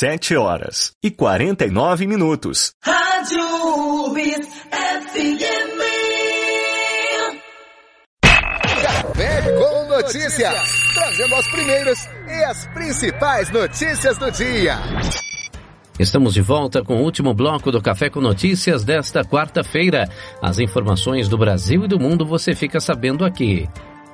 7h49. Rádio UBS FM. Café com Notícias, trazendo as primeiras e as principais notícias do dia. Estamos de volta com o último bloco do Café com Notícias desta quarta-feira. As informações do Brasil e do mundo você fica sabendo aqui.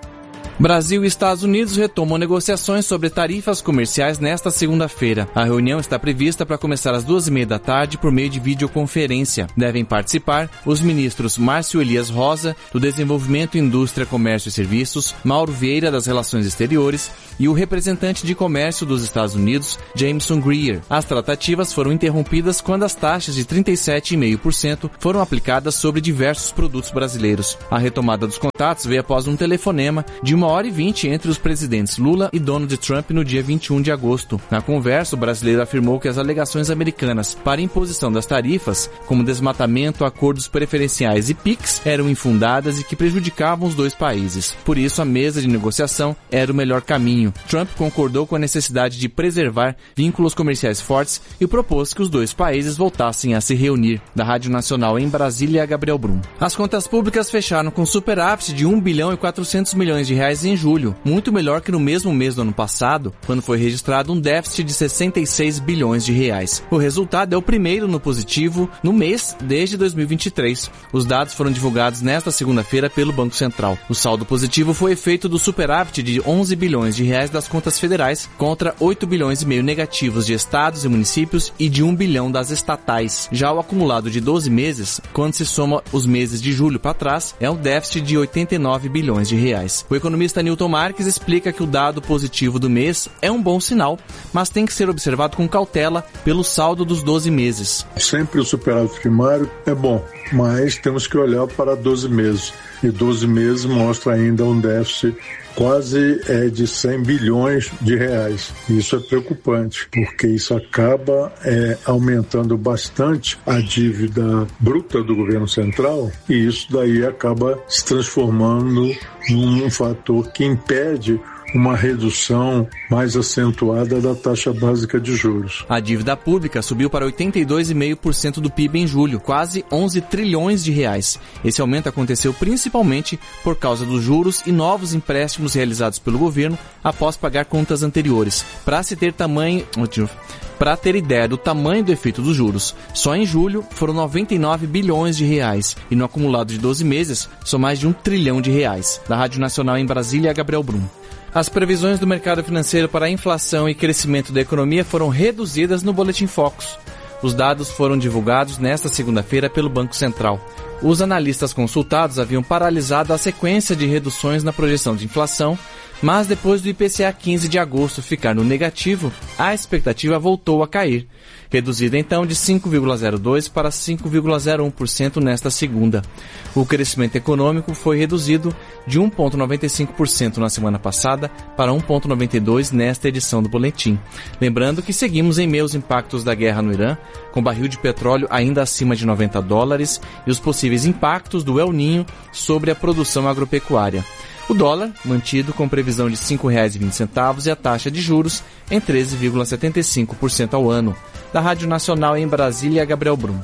Brasil e Estados Unidos retomam negociações sobre tarifas comerciais nesta segunda-feira. A reunião está prevista para começar às 2h30 da tarde por meio de videoconferência. Devem participar os ministros Márcio Elias Rosa, do Desenvolvimento, Indústria, Comércio e Serviços, Mauro Vieira, das Relações Exteriores, e o representante de comércio dos Estados Unidos, Jameson Greer. As tratativas foram interrompidas quando as taxas de 37,5% foram aplicadas sobre diversos produtos brasileiros. A retomada dos contatos veio após um telefonema de 1h20 entre os presidentes Lula e Donald Trump no dia 21 de agosto. Na conversa, o brasileiro afirmou que as alegações americanas para imposição das tarifas, como desmatamento, acordos preferenciais e PIX, eram infundadas e que prejudicavam os dois países. Por isso, a mesa de negociação era o melhor caminho. Trump concordou com a necessidade de preservar vínculos comerciais fortes e propôs que os dois países voltassem a se reunir. Da Rádio Nacional em Brasília, Gabriel Brum. As contas públicas fecharam com superávit de 1 bilhão e 400 milhões de reais em julho, muito melhor que no mesmo mês do ano passado, quando foi registrado um déficit de 66 bilhões de reais. O resultado é o primeiro no positivo no mês desde 2023. Os dados foram divulgados nesta segunda-feira pelo Banco Central. O saldo positivo foi efeito do superávit de 11 bilhões de reais das contas federais contra 8 bilhões e meio negativos de estados e municípios e de 1 bilhão das estatais. Já o acumulado de 12 meses, quando se soma os meses de julho para trás, é um déficit de 89 bilhões de reais. O economista Newton Marques explica que o dado positivo do mês é um bom sinal, mas tem que ser observado com cautela pelo saldo dos 12 meses. Sempre o superávit primário é bom, mas temos que olhar para 12 meses. E 12 meses mostra ainda um déficit quase de 100 bilhões de reais. Isso é preocupante, porque isso acaba aumentando bastante a dívida bruta do governo central, e isso daí acaba se transformando num fator que impede uma redução mais acentuada da taxa básica de juros. A dívida pública subiu para 82,5% do PIB em julho, quase 11 trilhões de reais. Esse aumento aconteceu principalmente por causa dos juros e novos empréstimos realizados pelo governo após pagar contas anteriores. Para ter ideia do tamanho do efeito dos juros, só em julho foram 99 bilhões de reais e no acumulado de 12 meses são mais de 1 trilhão de reais. Da Rádio Nacional em Brasília, Gabriel Brum. As previsões do mercado financeiro para a inflação e crescimento da economia foram reduzidas no Boletim Focus. Os dados foram divulgados nesta segunda-feira pelo Banco Central. Os analistas consultados haviam paralisado a sequência de reduções na projeção de inflação, mas depois do IPCA 15 de agosto ficar no negativo, a expectativa voltou a cair, reduzida então de 5,02% para 5,01% nesta segunda. O crescimento econômico foi reduzido de 1,95% na semana passada para 1,92% nesta edição do boletim. Lembrando que seguimos em meio aos impactos da guerra no Irã, com barril de petróleo ainda acima de $90 e os possíveis impactos do El Niño sobre a produção agropecuária. O dólar, mantido com previsão de R$ 5,20 e a taxa de juros em 13,75% ao ano. Da Rádio Nacional em Brasília, Gabriel Brum.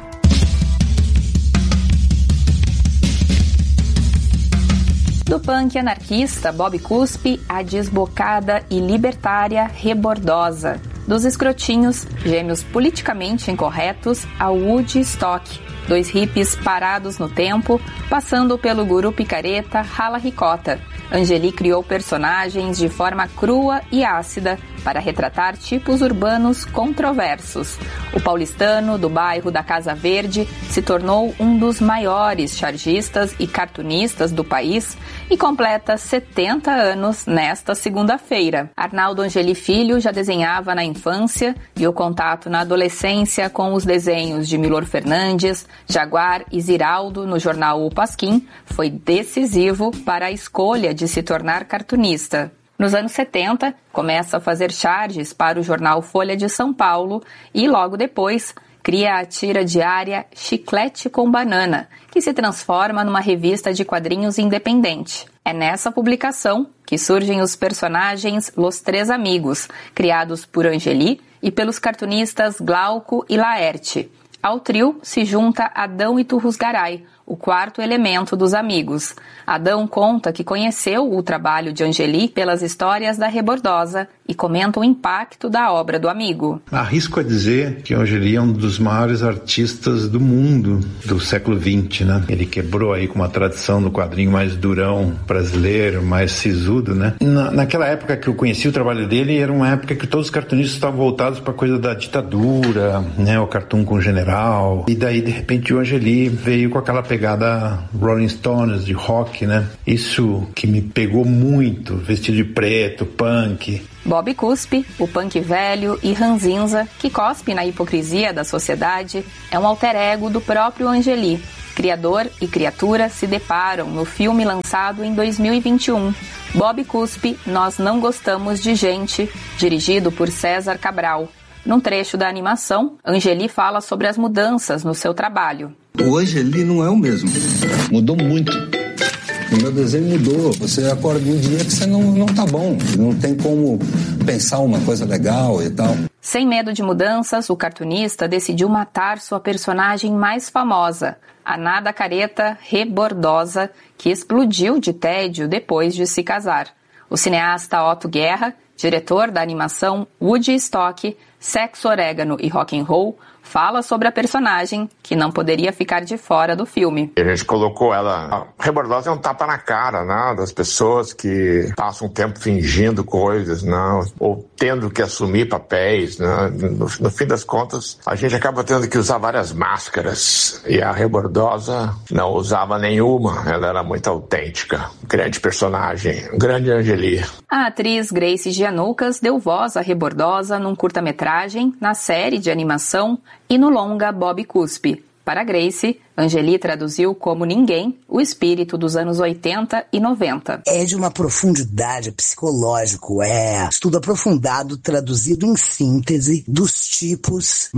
Do punk anarquista Bob Cuspe, a desbocada e libertária Rebordosa. Dos escrotinhos, gêmeos politicamente incorretos, a Woodstock. Dois hippies parados no tempo, passando pelo guru picareta Rala Ricota. Angeli criou personagens de forma crua e ácida para retratar tipos urbanos controversos. O paulistano do bairro da Casa Verde se tornou um dos maiores chargistas e cartunistas do país e completa 70 anos nesta segunda-feira. Arnaldo Angeli Filho já desenhava na infância e o contato na adolescência com os desenhos de Milor Fernandes, Jaguar e Ziraldo no jornal O Pasquim foi decisivo para a escolha de se tornar cartunista. Nos anos 70, começa a fazer charges para o jornal Folha de São Paulo e, logo depois, cria a tira diária Chiclete com Banana, que se transforma numa revista de quadrinhos independente. É nessa publicação que surgem os personagens Los Três Amigos, criados por Angeli e pelos cartunistas Glauco e Laerte. Ao trio se junta Adão Iturrusgaray, o quarto elemento dos amigos. Adão conta que conheceu o trabalho de Angeli pelas histórias da Rebordosa e comenta o impacto da obra do amigo. Arrisco a dizer que Angeli é um dos maiores artistas do mundo do século XX, né? Ele quebrou aí com uma tradição do quadrinho mais durão brasileiro, mais sisudo, né? Naquela época que eu conheci o trabalho dele, era uma época que todos os cartunistas estavam voltados para a coisa da ditadura, né? O cartoon com o general. E daí, de repente, o Angeli veio com aquela pegada Rolling Stones, de rock, né? Isso que me pegou muito, vestido de preto, punk. Bob Cuspe, o punk velho e ranzinza, que cospe na hipocrisia da sociedade, é um alter ego do próprio Angeli. Criador e criatura se deparam no filme lançado em 2021. Bob Cuspe, Nós Não Gostamos de Gente, dirigido por César Cabral. Num trecho da animação, Angeli fala sobre as mudanças no seu trabalho. O Angeli não é o mesmo. Mudou muito. O meu desenho mudou. Você acorda um dia que você não tá bom. Não tem como pensar uma coisa legal e tal. Sem medo de mudanças, o cartunista decidiu matar sua personagem mais famosa, a nada careta Rebordosa, que explodiu de tédio depois de se casar. O cineasta Otto Guerra, diretor da animação Woody Stock, Sexo, Orégano e Rock and Roll, fala sobre a personagem que não poderia ficar de fora do filme. A gente colocou ela... A Rebordosa é um tapa na cara, né, das pessoas que passam um tempo fingindo coisas, né, ou tendo que assumir papéis. Né. No fim das contas, a gente acaba tendo que usar várias máscaras. E a Rebordosa não usava nenhuma. Ela era muito autêntica. Grande personagem. Grande Angeli. A atriz Grace Giannucas deu voz à Rebordosa num curta-metragem, na série de animação e no longa Bob Cuspe. Para Grace, Angeli traduziu como ninguém o espírito dos anos 80 e 90. É de uma profundidade psicológico, estudo aprofundado traduzido em síntese dos tipos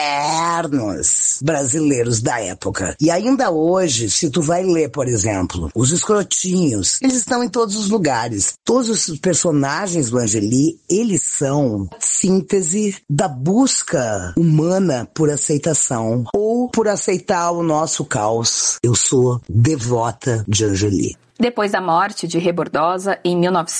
modernos brasileiros da época. E ainda hoje, se tu vai ler, por exemplo, os escrotinhos, eles estão em todos os lugares. Todos os personagens do Angeli, eles são síntese da busca humana por aceitação ou por aceitar o nosso caos. Eu sou devota de Angeli. Depois da morte de Rebordosa, em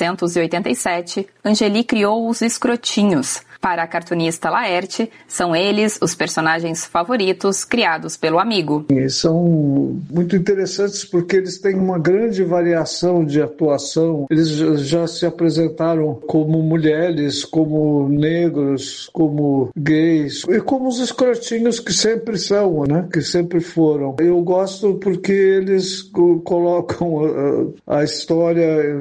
1987, Angeli criou os Escrotinhos. Para a cartunista Laerte, são eles os personagens favoritos criados pelo amigo. São muito interessantes porque eles têm uma grande variação de atuação. Eles já se apresentaram como mulheres, como negros, como gays e como os escrotinhos que sempre são, né? Que sempre foram. Eu gosto porque eles colocam a história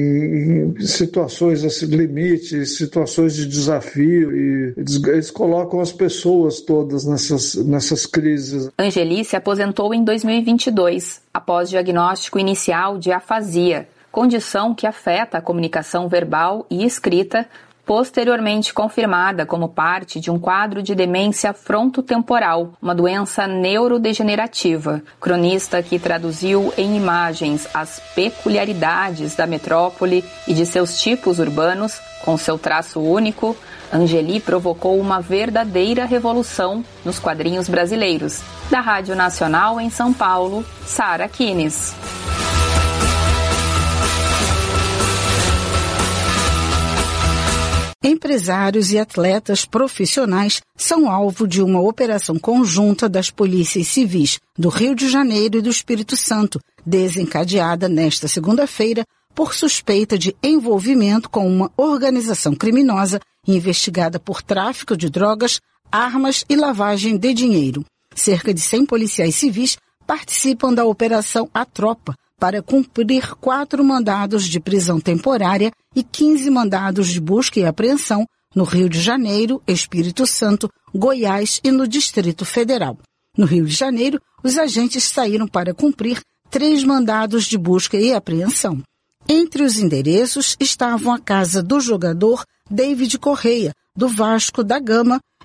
em situações assim, limites, situações de desafio. E eles colocam as pessoas todas nessas crises. Angeli se aposentou em 2022, após diagnóstico inicial de afasia, condição que afeta a comunicação verbal e escrita, posteriormente confirmada como parte de um quadro de demência frontotemporal, uma doença neurodegenerativa. Cronista que traduziu em imagens as peculiaridades da metrópole e de seus tipos urbanos, com seu traço único, Angeli provocou uma verdadeira revolução nos quadrinhos brasileiros. Da Rádio Nacional em São Paulo, Sara Kines. Empresários e atletas profissionais são alvo de uma operação conjunta das polícias civis do Rio de Janeiro e do Espírito Santo, desencadeada nesta segunda-feira por suspeita de envolvimento com uma organização criminosa investigada por tráfico de drogas, armas e lavagem de dinheiro. Cerca de 100 policiais civis participam da Operação A Tropa para cumprir 4 mandados de prisão temporária e 15 mandados de busca e apreensão no Rio de Janeiro, Espírito Santo, Goiás e no Distrito Federal. No Rio de Janeiro, os agentes saíram para cumprir 3 mandados de busca e apreensão. Entre os endereços estavam a casa do jogador David Correia, do Vasco da Gama,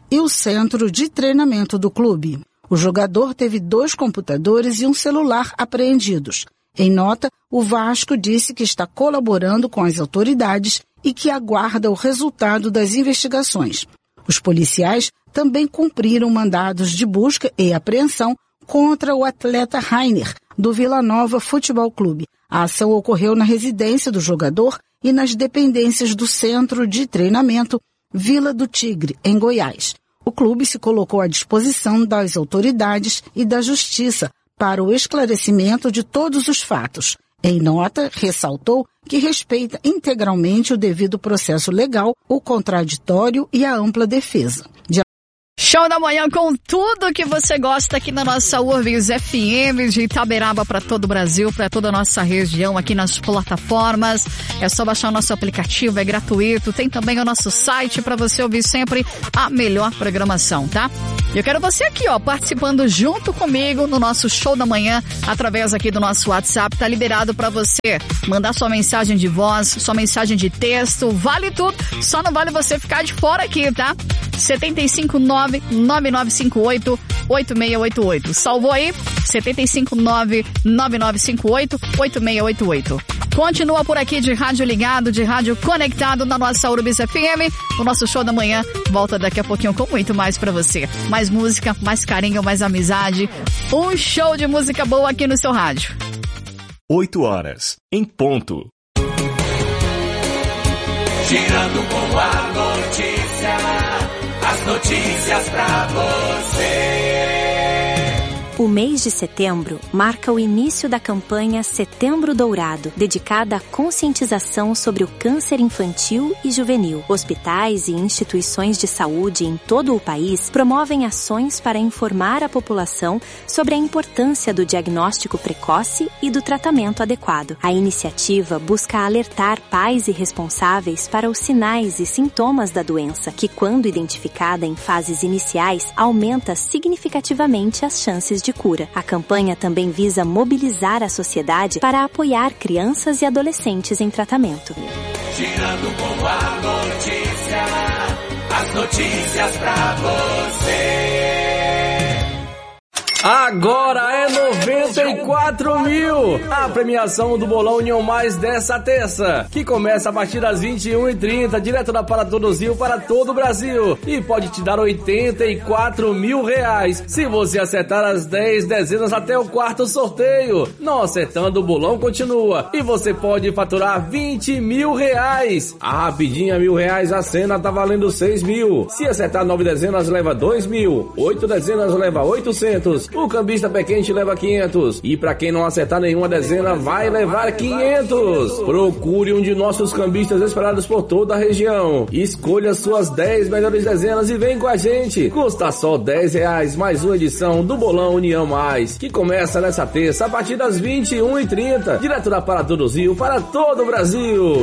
e o centro de treinamento do clube. O jogador teve 2 computadores e um celular apreendidos. Em nota, o Vasco disse que está colaborando com as autoridades e que aguarda o resultado das investigações. Os policiais também cumpriram mandados de busca e apreensão contra o atleta Rainer, do Vila Nova Futebol Clube. A ação ocorreu na residência do jogador e nas dependências do Centro de Treinamento Vila do Tigre, em Goiás. O clube se colocou à disposição das autoridades e da Justiça para o esclarecimento de todos os fatos. Em nota, ressaltou que respeita integralmente o devido processo legal, o contraditório e a ampla defesa. Show da manhã com tudo que você gosta aqui na nossa Urbis FM de Itaberaba para todo o Brasil, para toda a nossa região aqui nas plataformas. É só baixar o nosso aplicativo, é gratuito. Tem também o nosso site para você ouvir sempre a melhor programação, tá? Eu quero você aqui, ó, participando junto comigo no nosso Show da Manhã, através aqui do nosso WhatsApp. Tá liberado para você mandar sua mensagem de voz, sua mensagem de texto, vale tudo. Só não vale você ficar de fora aqui, tá? 759-9958-8688. Salvou aí? 759-9958-8688. Continua por aqui de rádio ligado, de rádio conectado na nossa Urbis FM. O nosso Show da Manhã volta daqui a pouquinho com muito mais pra você. Mais música, mais carinho, mais amizade. Um show de música boa aqui no seu rádio. 8 horas, em ponto. Girando com a notícia, as notícias pra você. O mês de setembro marca o início da campanha Setembro Dourado, dedicada à conscientização sobre o câncer infantil e juvenil. Hospitais e instituições de saúde em todo o país promovem ações para informar a população sobre a importância do diagnóstico precoce e do tratamento adequado. A iniciativa busca alertar pais e responsáveis para os sinais e sintomas da doença, que, quando identificada em fases iniciais, aumenta significativamente as chances de cura. A campanha também visa mobilizar a sociedade para apoiar crianças e adolescentes em tratamento. Girando com a notícia, as notícias pra você. Agora é 94 mil! A premiação do Bolão União Mais dessa terça, que começa a partir das 21h30, direto da Paraty do Rio para todo o Brasil. E pode te dar 84 mil reais, se você acertar as 10 dezenas até o quarto sorteio. Não acertando, o bolão continua. E você pode faturar 20 mil reais. A rapidinha R$1.000, a cena tá valendo 6 mil. Se acertar 9 dezenas, leva 2 mil. 8 dezenas, leva 800. O cambista pé quente leva 500. E pra quem não acertar nenhuma dezena, vai levar 500. Procure um de nossos cambistas espalhados por toda a região. Escolha suas 10 melhores dezenas e vem com a gente. Custa só R$10 mais uma edição do Bolão União Mais, que começa nessa terça a partir das 21h30, direto da Paraty do Rio para todo o Brasil.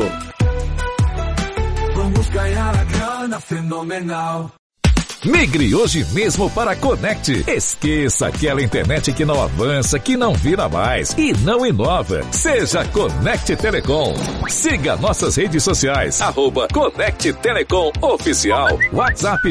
Vamos ganhar a grana fenomenal. Migre hoje mesmo para a Conect. Esqueça aquela internet que não avança, que não vira mais e não inova. Seja Conect Telecom. Siga nossas redes sociais, @Conect Telecom Oficial. WhatsApp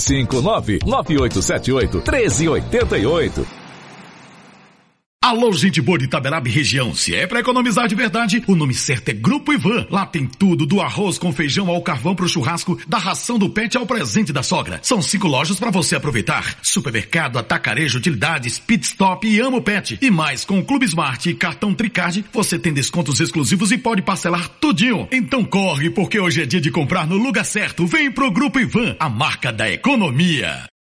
759-9878-1388. Alô, gente boa de Itaberaba e região. Se é pra economizar de verdade, o nome certo é Grupo Ivan. Lá tem tudo, do arroz com feijão ao carvão pro churrasco, da ração do pet ao presente da sogra. São 5 lojas pra você aproveitar. Supermercado, atacarejo, utilidades, pit stop e Amo Pet. E mais, com o Clube Smart e cartão Tricard, você tem descontos exclusivos e pode parcelar tudinho. Então corre, porque hoje é dia de comprar no lugar certo. Vem pro Grupo Ivan, a marca da economia.